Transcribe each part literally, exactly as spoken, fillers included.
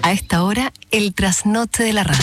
A esta hora, el trasnoche de la radio.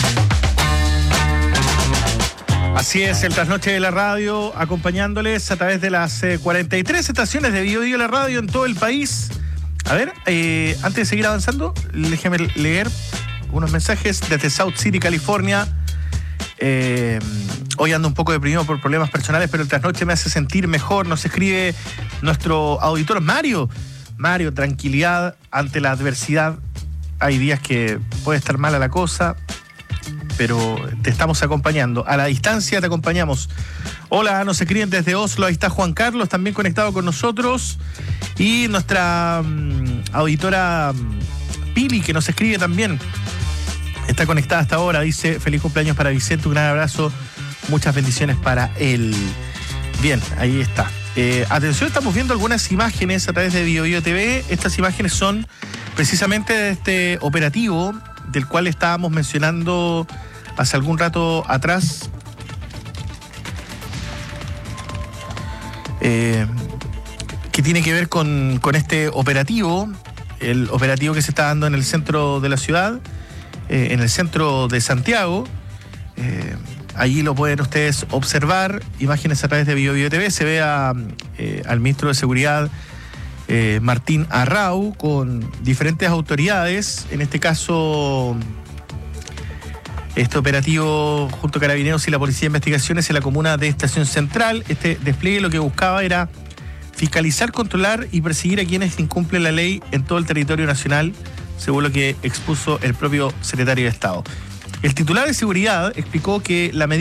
Así es, el trasnoche de la radio, acompañándoles a través de las eh, cuarenta y tres estaciones de Bio Bio la radio en todo el país. A ver, eh, antes de seguir avanzando, déjeme leer unos mensajes desde South City, California. Eh, hoy ando un poco deprimido por problemas personales, pero el trasnoche me hace sentir mejor. Nos escribe nuestro auditor Mario. Mario, tranquilidad ante la adversidad. Hay días que puede estar mala la cosa, pero te estamos acompañando. A la distancia te acompañamos. Hola, nos escriben desde Oslo. Ahí está Juan Carlos, también conectado con nosotros. Y nuestra um, auditora um, Pili, que nos escribe también. Está conectada hasta ahora. Dice, feliz cumpleaños para Vicente. Un gran abrazo. Muchas bendiciones para él. Bien, ahí está. Eh, atención, estamos viendo algunas imágenes a través de Bio Bio T V. Estas imágenes son precisamente de este operativo del cual estábamos mencionando hace algún rato atrás. Eh, que tiene que ver con, con este operativo, el operativo que se está dando en el centro de la ciudad, eh, en el centro de Santiago. Eh, allí lo pueden ustedes observar, imágenes a través de Bio Bio T V. Se ve a, eh, al ministro de Seguridad, Eh, Martín Arrau, con diferentes autoridades, en este caso este operativo junto a Carabineros y la Policía de Investigaciones en la comuna de Estación Central. Este despliegue lo que buscaba era fiscalizar, controlar y perseguir a quienes incumplen la ley en todo el territorio nacional, según lo que expuso el propio secretario de Estado. El titular de Seguridad explicó que la medida